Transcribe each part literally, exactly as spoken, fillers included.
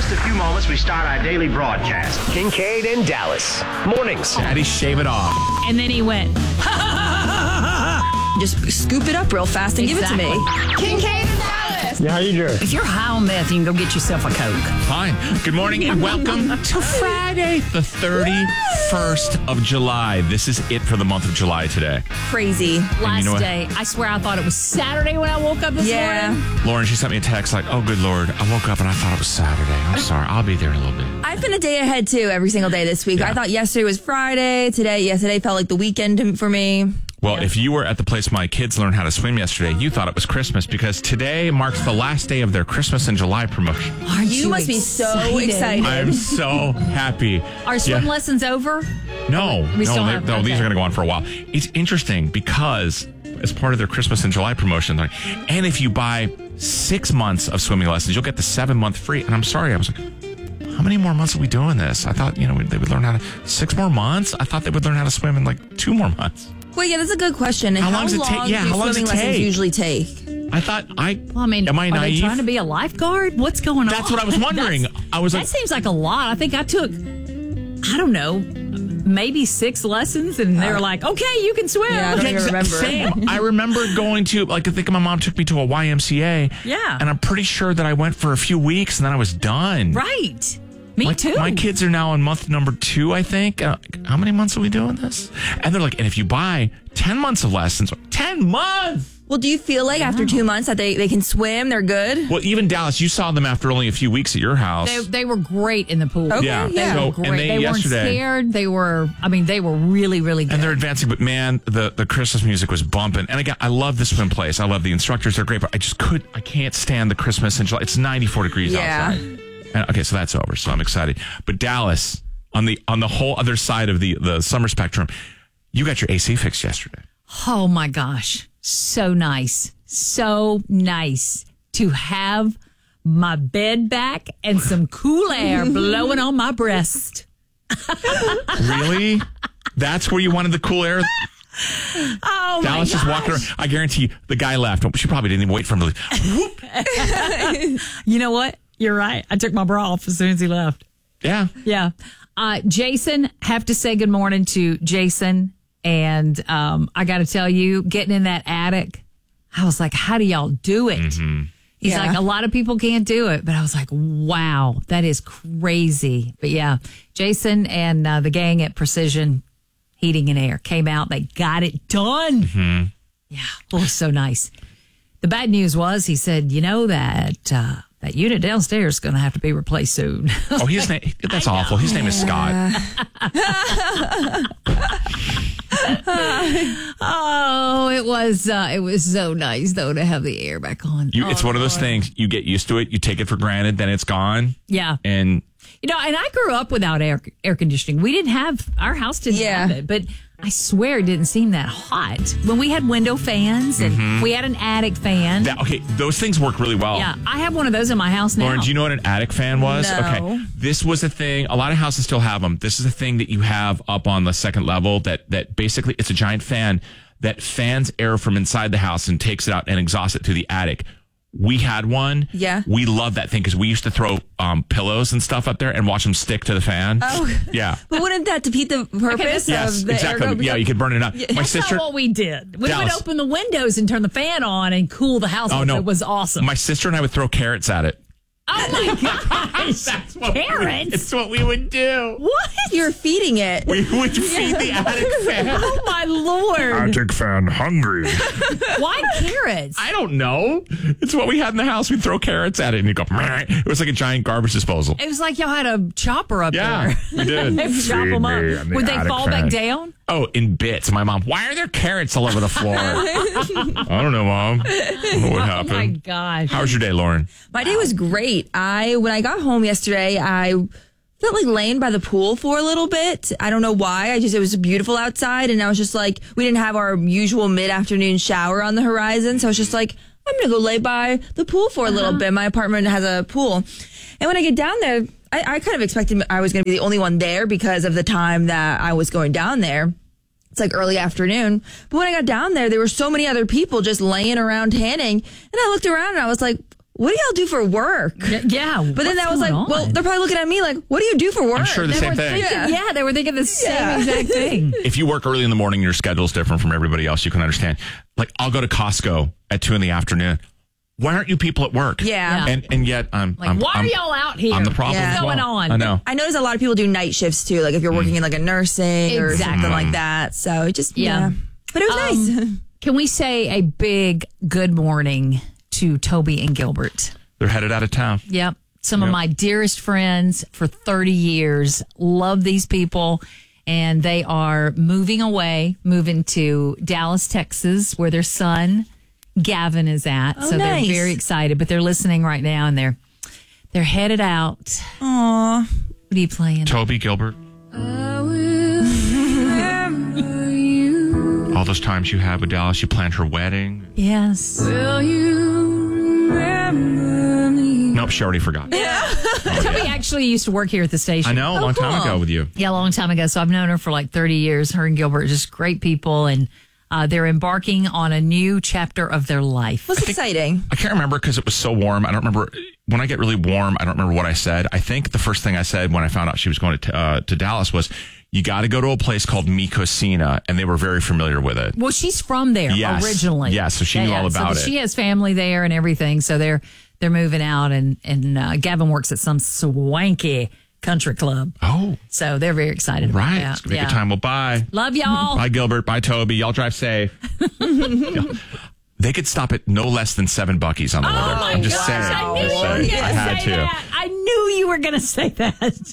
just a few moments, we start our daily broadcast. Kincaid and Dallas. Mornings. Daddy, shave it off. And then he went, just scoop it up real fast and Exactly. give it to me. Kincaid and Dallas. Yeah, how you doing? if you're high on meth, you can go get yourself a Coke. Fine. Good morning and welcome to Friday, the thirty-first of July. This is it for the month of July today. Crazy. Last know what? day, I swear I thought it was Saturday when I woke up this Yeah. morning. Lauren, she sent me a text like, oh, good Lord. I woke up and I thought it was Saturday. I'm sorry. I'll be there in a little bit. I've been a day ahead too every single day this week. Yeah. I thought yesterday was Friday. Today, yesterday felt like the weekend for me. Well, if you were at the place my kids learned how to swim yesterday, you thought it was Christmas because today marks the last day of their Christmas in July promotion. Aren't You must be so excited. I'm so happy. Are swim Yeah. lessons over? No, We no, still they- have- no, these okay. are going to go on for a while. It's interesting because as part of their Christmas in July promotion, they're like, and if you buy six months of swimming lessons, you'll get the seven month free. And I'm sorry, I was like, how many more months are we doing this? I thought, you know, they would learn how to, six more months? I thought they would learn how to swim in like two more months. Well, yeah, that's a good question. How How, long does it take? Yeah, do how long does swimming it lessons take? usually take? I thought, I, Well, I mean, am I are naive? they trying to be a lifeguard? What's going on? That's what I was wondering. That's- I was that like, seems like a lot. I think I took, I don't know, maybe six lessons, and they were like, okay, you can swim. Yeah, I don't even Exa- remember. Same. I remember going to, like, I think my mom took me to a Y M C A. Yeah. And I'm pretty sure that I went for a few weeks and then I was done. Right. Me My, too. my kids are now on month number two, I think. Uh, how many months are we doing this? And they're like, and if you buy ten months of lessons, ten months! Well, do you feel like after two months that they, they can swim, they're good? Well, even Dallas, you saw them after only a few weeks at your house. They, they were great in the pool. Okay, yeah. yeah. So, Great. and they, They, weren't yesterday, scared. They were, I mean, they were really, really good. and they're advancing, but man, the, the Christmas music was bumping. And again, I love the swim place. I love the instructors. They're great, but I just could, I can't stand the Christmas in July. It's ninety-four degrees Yeah. outside. And, okay, so that's over. So I'm excited. But Dallas, on the on the whole other side of the, the summer spectrum, you got your A C fixed yesterday. Oh my gosh. So nice. So nice to have my bed back and some cool air blowing on my breast. Really? That's where you wanted the cool air? Oh Dallas my just gosh. walked around. I guarantee you, the guy left. She probably didn't even wait for him to leave. You know what? You're right. I took my bra off as soon as he left. Yeah. Yeah. Uh, Jason, have to say good morning to Jason. And um, I got to tell you, getting in that attic, I was like, how do y'all do it? Mm-hmm. He's Yeah. like, a lot of people can't do it. But I was like, wow, that is crazy. But yeah, Jason and uh, the gang at Precision Heating and Air came out. They got it done. Mm-hmm. Yeah. Oh, so nice. The bad news was he said, you know, that uh, that unit downstairs is going to have to be replaced soon. Oh, his name, that's awful. His name is Scott. Oh, it was uh, it was so nice though to have the air back on. You, it's Oh, one of those Lord. things, you get used to it, you take it for granted, then it's gone. Yeah, And you know, and I grew up without air air conditioning. We didn't have our house didn't Yeah. have it, but I swear it didn't seem that hot when we had window fans and we had an attic fan. that, okay, those things work really well. Yeah, I have one of those in my house now. Lauren, do you know what an attic fan was? No. Okay. This was a thing. A lot of houses still have them. This is a thing that you have up on the second level that, that basically it's a giant fan that fans air from inside the house and takes it out and exhausts it to the attic. We had one. Yeah. We loved that thing because we used to throw um, pillows and stuff up there and watch them stick to the fan. Oh. Yeah. But wouldn't that defeat the purpose Yes, of the exactly. air? Yeah, you could burn it up. My That's sister. not what we did. We Dallas. would open the windows and turn the fan on and cool the house. Oh, off. no. It was awesome. My sister and I would throw carrots at it. oh my gosh, That's what we would- carrots! it's what we would do. What? You're feeding it. We would feed the attic fan. Oh my lord! Attic fan hungry. Why carrots? I don't know. It's what we had in the house. We'd throw carrots at it and you go, "Meh." It was like a giant garbage disposal. It was like y'all had a chopper up Yeah, there. we did. They would chop Feed them up. me, I'm the Would they attic fall fan. back down? Oh, in bits. My mom, why are there carrots all over the floor? I don't know, Mom. I don't know what Oh my happened. gosh! How was your day, Lauren? My day was great. I when I got home yesterday, I felt like laying by the pool for a little bit. I don't know why. I just it was beautiful outside, and I was just like, we didn't have our usual mid afternoon shower on the horizon, so I was just like, I'm gonna go lay by the pool for a little bit. My apartment has a pool, and when I get down there, I, I kind of expected I was gonna be the only one there because of the time that I was going down there. It's like early afternoon. But when I got down there, there were so many other people just laying around tanning. And I looked around and I was like, what do y'all do for work? Yeah. But then I was like, well, they're probably looking at me like, what do you do for work? I'm sure the they same were thing. thinking, yeah. yeah, they were thinking the same Yeah. exact thing. If you work early in the morning, your schedule's different from everybody else. You can understand. Like, I'll go to Costco at two in the afternoon. Why aren't you people at work? Yeah. And and yet I'm Like, I'm, why I'm, are y'all out here? I'm the problem. Yeah. as What's well. going on? I know. I notice a lot of people do night shifts too, like if you're working in like a nursing or Exactly. something like that. So it just, yeah. Yeah. But it was Um, nice. Can we say a big good morning to Toby and Gilbert? They're headed out of town. Yep. Some of Yep. my dearest friends for thirty years. Love these people. And they are moving away, moving to Dallas, Texas, where their son, Gavin, is at. Oh, so nice. they're very excited, but they're listening right now and they're they're headed out. Aww. What are you playing? Toby, Gilbert. All those times you had with Dallas, you planned her wedding. Yes. Nope, she already forgot. Toby actually used to work here at the station. I know, a long time cool. ago with you. Yeah, a long time ago. So I've known her for like thirty years. Her and Gilbert are just great people. And uh, they're embarking on a new chapter of their life. What's exciting? I can't remember because it was so warm. I don't remember. When I get really warm, I don't remember what I said. I think the first thing I said when I found out she was going to uh, to Dallas was, you got to go to a place called Mikosina, and they were very familiar with it. Well, she's from there Yes. originally. Yeah, so she knew all about so it. She has family there and everything. So they're they're moving out, and and uh, Gavin works at some swanky country club. Oh, So they're very excited. about right. that. It's going to be Yeah. a good time. Well, bye. Love y'all. Bye, Gilbert. Bye, Toby. Y'all drive safe. Yeah. They could stop at no less than seven Buc-ee's on the way there. Oh my I'm just gosh, saying. I knew Just you were saying. going I had to say to. that. I knew you were going to say that.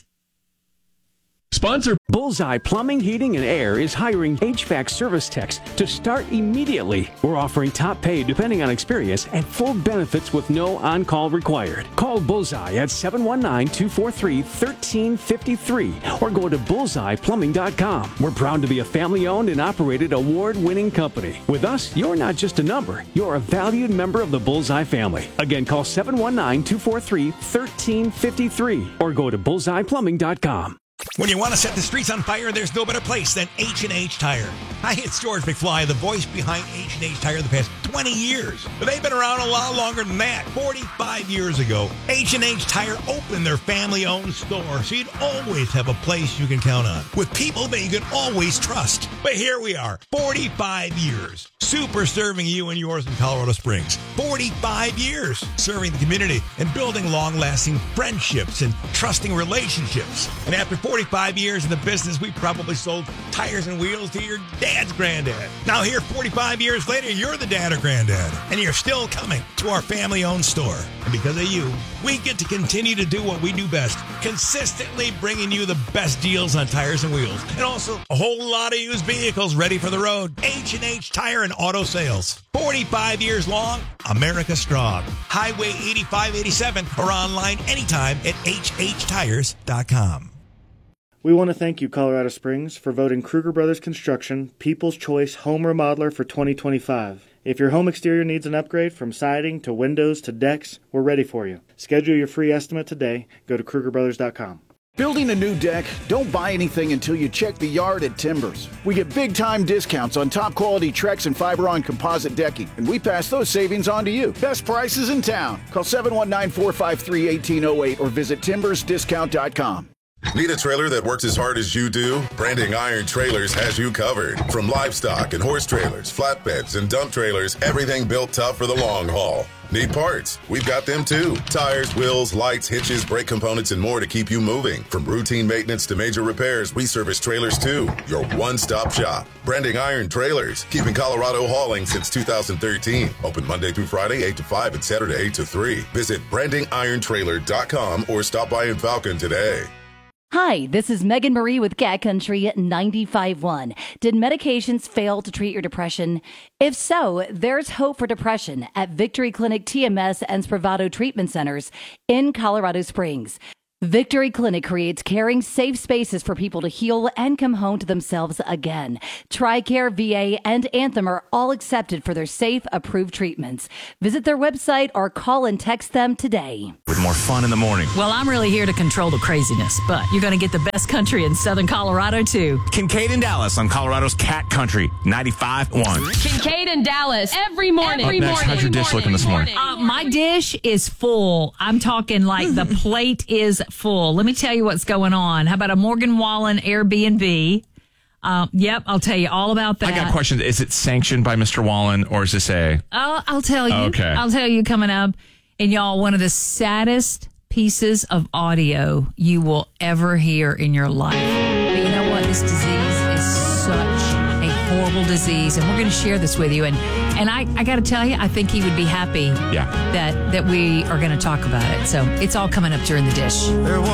Sponsor Bullseye Plumbing, Heating, and Air is hiring H V A C service techs to start immediately. We're offering top pay depending on experience and full benefits with no on-call required. Call Bullseye at seven one nine, two four three, one three five three or go to bullseye plumbing dot com. We're proud to be a family-owned and operated award-winning company. With us, you're not just a number, you're a valued member of the Bullseye family. Again, call seven one nine, two four three, one three five three or go to bullseye plumbing dot com. When you want to set the streets on fire, there's no better place than H and H Tire. Hi, it's George McFly, the voice behind H and H Tire the past twenty years. But they've been around a lot longer than that. forty-five years ago, H and H Tire opened their family-owned store, so you'd always have a place you can count on, with people that you can always trust. But here we are, forty-five years, super serving you and yours in Colorado Springs. forty-five years serving the community and building long-lasting friendships and trusting relationships. And after forty-five years in the business, we probably sold tires and wheels to your dad's granddad. Now here, forty-five years later, you're the dad or granddad, and you're still coming to our family-owned store. And because of you, we get to continue to do what we do best, consistently bringing you the best deals on tires and wheels, and also a whole lot of used vehicles ready for the road. H and H Tire and Auto Sales. forty-five years long, America strong. Highway eighty-five eighty-seven or online anytime at h h tires dot com. We want to thank you, Colorado Springs, for voting Kruger Brothers Construction People's Choice Home Remodeler for twenty twenty-five. If your home exterior needs an upgrade from siding to windows to decks, we're ready for you. Schedule your free estimate today. Go to kruger brothers dot com. Building a new deck? Don't buy anything until you check the yard at Timbers. We get big-time discounts on top-quality Trex and Fiberon composite decking, and we pass those savings on to you. Best prices in town. Call seven one nine, four five three, one eight zero eight or visit timbers discount dot com. Need a trailer that works as hard as you do? Branding Iron Trailers has you covered. From livestock and horse trailers, flatbeds, and dump trailers, everything built tough for the long haul. Need parts? We've got them too. Tires, wheels, lights, hitches, brake components, and more to keep you moving. From routine maintenance to major repairs, we service trailers too. Your one-stop shop. Branding Iron Trailers. Keeping Colorado hauling since two thousand thirteen. Open Monday through Friday, eight to five, and Saturday, eight to three. Visit branding iron trailer dot com or stop by in Falcon today. Hi, this is Megan Marie with Cat Country ninety-five point one. Did medications fail to treat your depression? If so, there's hope for depression at Victory Clinic T M S and Spravato Treatment Centers in Colorado Springs. Victory Clinic creates caring, safe spaces for people to heal and come home to themselves again. TRICARE, V A, and Anthem are all accepted for their safe, approved treatments. Visit their website or call and text them today. With more fun in the morning. Well, I'm really here to control the craziness, but you're going to get the best country in Southern Colorado, too. Kincaid and Dallas on Colorado's Cat Country, ninety-five point one. Kincaid and Dallas, every morning. Every morning. How's your dish looking this morning? Uh, my dish is full. I'm talking like the plate is full. Let me tell you what's going on. How about a Morgan Wallen Airbnb? Uh, yep, I'll tell you all about that. I got questions. Is it sanctioned by Mister Wallen, or is this a... Oh, I'll tell you. Okay. I'll tell you coming up. And y'all, one of the saddest pieces of audio you will ever hear in your life. But you know what? This disease is such a horrible disease, and we're going to share this with you. And and I, I got to tell you, I think he would be happy yeah. that, that we are going to talk about it. So it's all coming up during the dish.